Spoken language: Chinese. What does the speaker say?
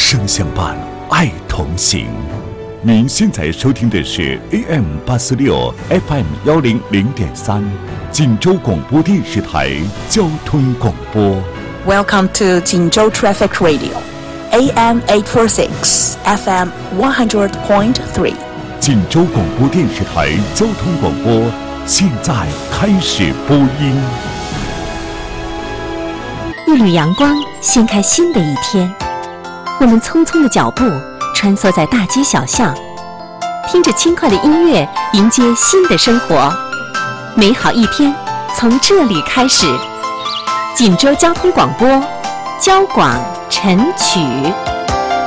声相伴，爱同行。您现在收听的是 AM846 FM100.3锦州广播电视台交通广播。 Welcome to 锦州 Traffic Radio, AM846 FM 100.3。 锦州广播电视台交通广播现在开始播音。 一缕阳光掀开新的一天，我们匆匆的脚步穿梭在大街小巷，听着轻快的音乐迎接新的生活。美好一天从这里开始。锦州交通广播，交广晨曲。